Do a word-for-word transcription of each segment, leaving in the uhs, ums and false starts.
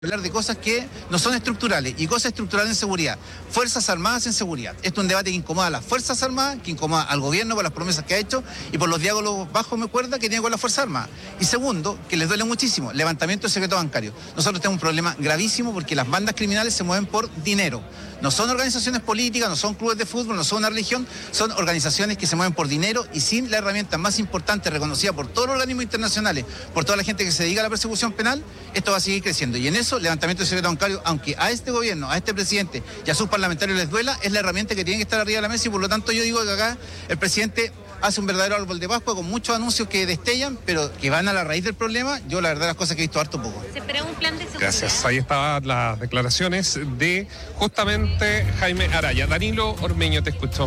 hablar de cosas que no son estructurales y cosas estructurales en seguridad. Fuerzas Armadas en seguridad. Esto es un debate que incomoda a las Fuerzas Armadas, que incomoda al gobierno por las promesas que ha hecho y por los diálogos bajos, me acuerda, que tiene con las Fuerzas Armadas. Y segundo, que les duele muchísimo, levantamiento de secreto bancario. Nosotros tenemos un problema gravísimo porque las bandas criminales se mueven por dinero. No son organizaciones políticas, no son clubes de fútbol, no son una religión, son organizaciones que se mueven por dinero y sin la herramienta más importante reconocida por todos los organismos internacionales, por toda la gente que se dedica a la persecución penal, esto va a seguir creciendo. Y en eso, levantamiento de secreto bancario, aunque a este gobierno, a este presidente y a sus parlamentarios les duela, es la herramienta que tiene que estar arriba de la mesa y por lo tanto yo digo que acá el presidente hace un verdadero árbol de Pascua con muchos anuncios que destellan, pero que van a la raíz del problema. Yo la verdad las cosas que he visto harto poco. ¿Se espera un plan de seguridad? Gracias. Ahí estaban las declaraciones de justamente Jaime Araya. Danilo Ormeño, te escuchó.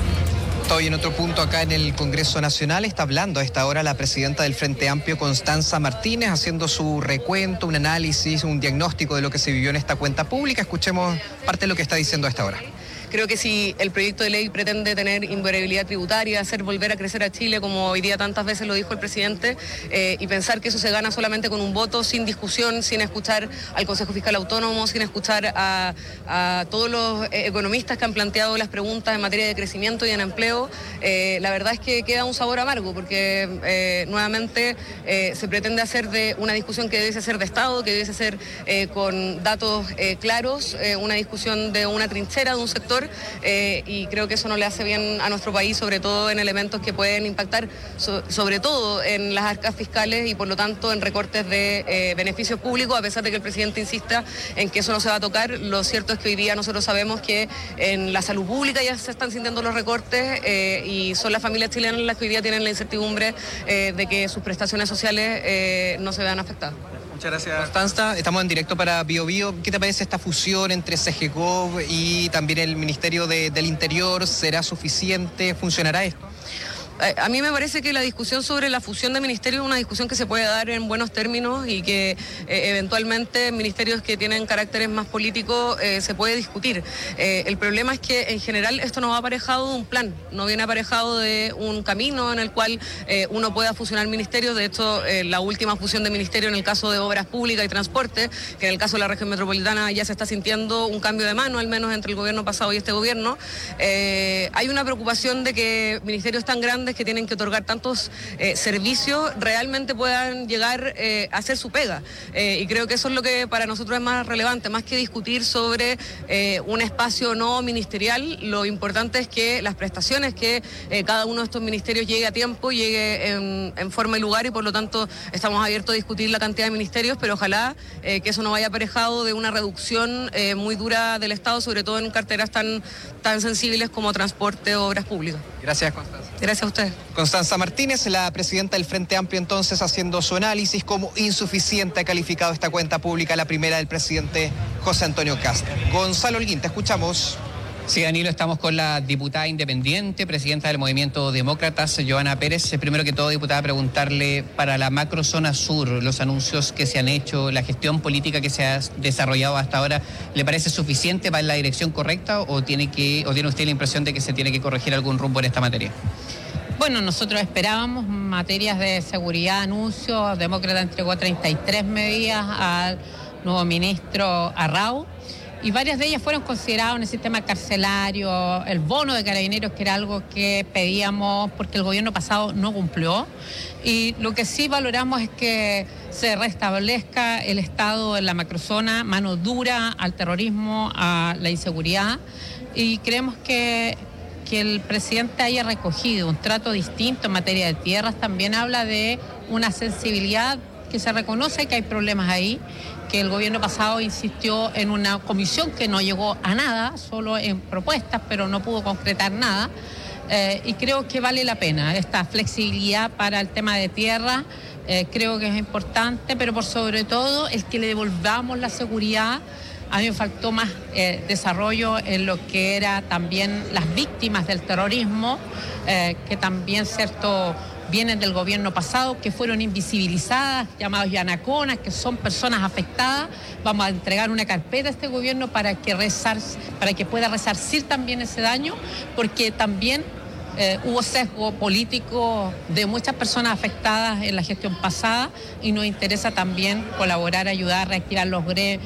Hoy en otro punto acá en el Congreso Nacional está hablando a esta hora la presidenta del Frente Amplio, Constanza Martínez, haciendo su recuento, un análisis, un diagnóstico de lo que se vivió en esta cuenta pública. Escuchemos parte de lo que está diciendo a esta hora. Creo que si el proyecto de ley pretende tener invariabilidad tributaria, hacer volver a crecer a Chile, como hoy día tantas veces lo dijo el presidente, eh, y pensar que eso se gana solamente con un voto, sin discusión, sin escuchar al Consejo Fiscal Autónomo, sin escuchar a, a todos los economistas que han planteado las preguntas en materia de crecimiento y en empleo, eh, la verdad es que queda un sabor amargo, porque eh, nuevamente eh, se pretende hacer de una discusión que debiese ser de Estado, que debiese ser eh, con datos eh, claros, eh, una discusión de una trinchera, de un sector, Eh, y creo que eso no le hace bien a nuestro país, sobre todo en elementos que pueden impactar so, sobre todo en las arcas fiscales y por lo tanto en recortes de eh, beneficios públicos, a pesar de que el presidente insista en que eso no se va a tocar. Lo cierto es que hoy día nosotros sabemos que en la salud pública ya se están sintiendo los recortes eh, y son las familias chilenas las que hoy día tienen la incertidumbre eh, de que sus prestaciones sociales eh, no se vean afectadas. Muchas gracias. Constanza, estamos en directo para Bio Bio. ¿Qué te parece esta fusión entre Segegov y también el Ministerio de, del Interior? ¿Será suficiente? ¿Funcionará esto? A mí me parece que la discusión sobre la fusión de ministerios es una discusión que se puede dar en buenos términos y que eh, eventualmente ministerios que tienen caracteres más políticos eh, se puede discutir. Eh, el problema es que en general esto no va aparejado de un plan, no viene aparejado de un camino en el cual eh, uno pueda fusionar ministerios. De hecho, eh, la última fusión de ministerios en el caso de Obras Públicas y Transporte, que en el caso de la región metropolitana ya se está sintiendo un cambio de mano, al menos entre el gobierno pasado y este gobierno. Eh, hay una preocupación de que ministerios tan grandes que tienen que otorgar tantos eh, servicios realmente puedan llegar eh, a hacer su pega. Eh, y creo que eso es lo que para nosotros es más relevante, más que discutir sobre eh, un espacio no ministerial. Lo importante es que las prestaciones que eh, cada uno de estos ministerios llegue a tiempo, llegue en, en forma y lugar, y por lo tanto estamos abiertos a discutir la cantidad de ministerios, pero ojalá eh, que eso no vaya aparejado de una reducción eh, muy dura del Estado, sobre todo en carteras tan, tan sensibles como transporte o obras públicas. Gracias, Constanza. Gracias a usted. Constanza Martínez, la presidenta del Frente Amplio, entonces haciendo su análisis. Como insuficiente ha calificado esta cuenta pública, la primera del presidente José Antonio Kast. Gonzalo Holguín, te escuchamos. Sí, Danilo, estamos con la diputada independiente, presidenta del Movimiento Demócratas, Johanna Pérez. Primero que todo, diputada, preguntarle para la macrozona sur, los anuncios que se han hecho, la gestión política que se ha desarrollado hasta ahora, ¿le parece suficiente, va en la dirección correcta o tiene que, o tiene usted la impresión de que se tiene que corregir algún rumbo en esta materia? Bueno, nosotros esperábamos materias de seguridad, anuncios. Demócrata entregó treinta y tres medidas al nuevo ministro Arrau y varias de ellas fueron consideradas en el sistema carcelario, el bono de carabineros, que era algo que pedíamos porque el gobierno pasado no cumplió. Y lo que sí valoramos es que se restablezca el Estado en la macrozona, mano dura al terrorismo, a la inseguridad, y creemos que que el presidente haya recogido un trato distinto en materia de tierras también habla de una sensibilidad, que se reconoce que hay problemas ahí, que el gobierno pasado insistió en una comisión que no llegó a nada, solo en propuestas, pero no pudo concretar nada, eh, y creo que vale la pena esta flexibilidad para el tema de tierra. Eh, creo que es importante, pero por sobre todo el que le devolvamos la seguridad. A mí me faltó más eh, desarrollo en lo que era también las víctimas del terrorismo, eh, que también, cierto, vienen del gobierno pasado, que fueron invisibilizadas, llamados yanaconas, que son personas afectadas. Vamos a entregar una carpeta a este gobierno para que, rezar, para que pueda resarcir también ese daño, porque también eh, hubo sesgo político de muchas personas afectadas en la gestión pasada y nos interesa también colaborar, ayudar a reactivar los, gre